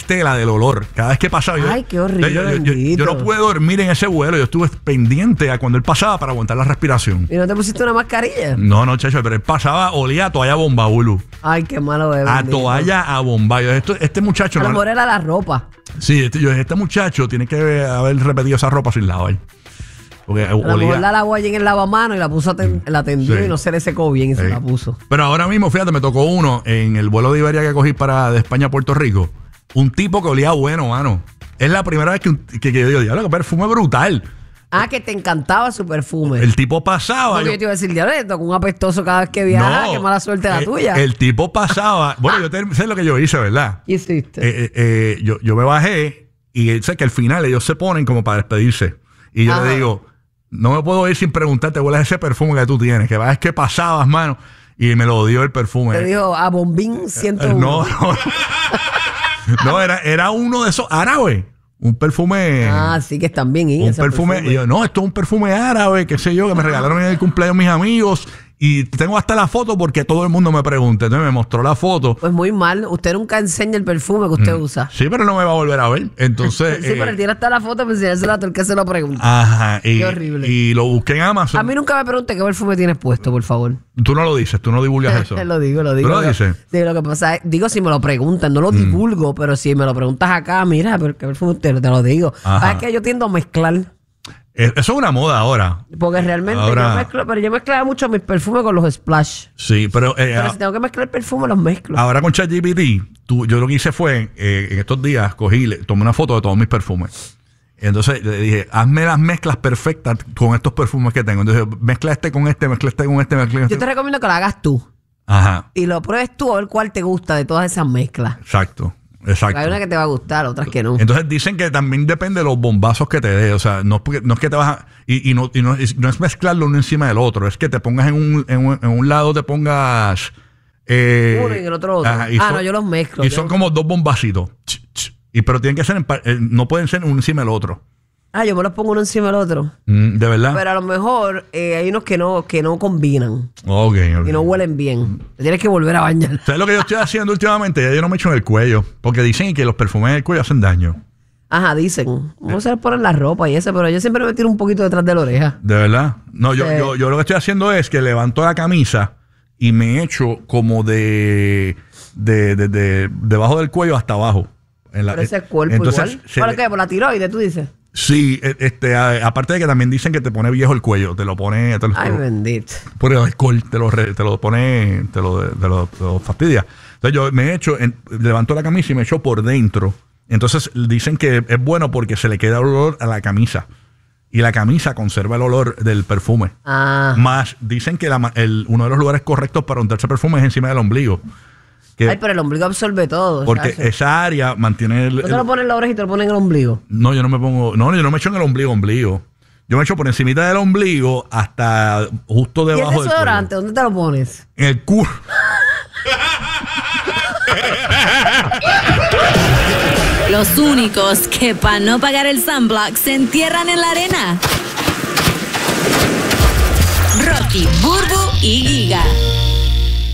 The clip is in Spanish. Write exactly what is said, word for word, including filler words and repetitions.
tela del olor. Cada vez que pasaba. Ay, yo, qué horrible. Yo, yo, yo, yo no pude dormir en ese vuelo. Yo estuve pendiente a cuando él pasaba para aguantar la respiración. ¿Y no te pusiste una mascarilla? No, no, chacho, pero él pasaba, olía a toalla bomba, Bulu. Ay, qué malo es. A toalla a bomba. Yo, esto, este muchacho. A lo no, mejor era la ropa. Sí, este, yo, este muchacho tiene que haber repetido esa ropa sin lavar. Porque a lo olía. mejor la lavó allí en el lavamano y la puso, ten, la tendió sí. y no se le secó bien y sí. se la puso. Pero ahora mismo, fíjate, me tocó uno en el vuelo de Iberia que cogí para de España a Puerto Rico. Un tipo que olía bueno, mano. Es la primera vez que, un, que, que yo digo, diablo, que perfume brutal. Ah, que te encantaba su perfume. El tipo pasaba. Porque yo, yo te iba a decir, diablo, le tocó un apestoso cada vez que viaja. No, qué mala suerte la el, tuya. El tipo pasaba. Bueno, yo te, sé lo que yo hice, ¿verdad? ¿Qué hiciste? Eh, eh, eh, yo, yo me bajé y sé que al final ellos se ponen como para despedirse. Y yo Ajá. le digo, no me puedo ir sin preguntarte, ¿cuál es ese perfume que tú tienes? Que vas que pasabas, mano. Y me lo dio el perfume. Te dijo, a Bombín ciento uno. No, no. No, era, era uno de esos árabes. Un perfume. Ah, sí, que están bien. Un perfume. perfume. Y yo, no, esto es un perfume árabe, qué sé yo, que me regalaron en el cumpleaños mis amigos. Y tengo hasta la foto porque todo el mundo me pregunta. Entonces me mostró la foto. Pues muy mal. Usted nunca enseña el perfume que usted mm. usa. Sí, pero no me va a volver a ver. Entonces. sí, eh, pero él tiene hasta la foto para enseñársela a todo el que se lo pregunta. Ajá. Y, qué horrible. Y lo busqué en Amazon. A mí nunca me pregunte qué perfume tienes puesto, por favor. Tú no lo dices, tú no divulgas eso. lo digo, lo digo. ¿Tú lo dices? Sí, lo que pasa es, digo si me lo preguntan, no lo mm. divulgo, pero si me lo preguntas acá, mira, pero qué perfume te, te lo digo. Es que yo tiendo a mezclar. Eso es una moda ahora. Porque realmente ahora, yo mezclo, pero yo mezclaba mucho mis perfumes con los splash. Sí, pero... Eh, pero si tengo que mezclar perfume, los mezclo. Ahora con ChatGPT, tú, yo lo que hice fue, eh, en estos días, cogí, le, tomé una foto de todos mis perfumes. Entonces le dije, hazme las mezclas perfectas con estos perfumes que tengo. Entonces, mezcla este con este, mezcla este con este, mezcla este. Yo te recomiendo que lo hagas tú. Ajá. Y lo pruebes tú a ver cuál te gusta de todas esas mezclas. Exacto. Exacto. Hay una que te va a gustar, otras que no. Entonces dicen que también depende de los bombazos que te dé. O sea, no, no es que te vas a... Y, y, no, y no, y no es mezclarlo uno encima del otro. Es que te pongas en un, en un, en un lado, te pongas... Eh, uno y en el otro otro. Ajá, ah, son, no, yo los mezclo. Y yo... son como dos bombacitos. Y, pero tienen que ser... En, eh, no pueden ser uno encima del otro. Ah, yo me los pongo uno encima del otro. Mm, ¿De verdad? Pero a lo mejor eh, hay unos que no, que no combinan. Ok, ok. Y no huelen bien. Te tienes que volver a bañar. ¿Sabes lo que yo estoy haciendo últimamente? Ya yo no me echo en el cuello. Porque dicen que los perfumes en el cuello hacen daño. Ajá, dicen. No se les ponen la ropa y eso, pero yo siempre me tiro un poquito detrás de la oreja. ¿De verdad? No, yo, sí. yo, yo lo que estoy haciendo es que levanto la camisa y me echo como de... de, de, de debajo del cuello hasta abajo. En la, pero ese cuerpo entonces, igual. ¿Por qué? ¿Por la tiroides, tú dices? Sí, este, aparte de que también dicen que te pone viejo el cuello, te lo pone, te lo, ay, bendito. Por el alcohol, te lo, te lo pone, te lo, te lo, te lo fastidia. Entonces yo me echo, en, levanto la camisa y me echo por dentro. Entonces dicen que es bueno porque se le queda el olor a la camisa. Y la camisa conserva el olor del perfume. Ah. Más dicen que la, el, uno de los lugares correctos para untarse perfume es encima del ombligo. Que, ay, pero el ombligo absorbe todo. Porque ¿sabes? Esa área mantiene el... ¿No te lo pones en la oreja y te lo pones en el ombligo? No, yo no me pongo... No, yo no me echo en el ombligo, ombligo. Yo me echo por encimita del ombligo hasta justo debajo del cuello. ¿Y el desodorante? ¿Dónde te lo pones? En el culo. Los únicos que para no pagar el sunblock se entierran en la arena. Rocky, Burbu y Giga.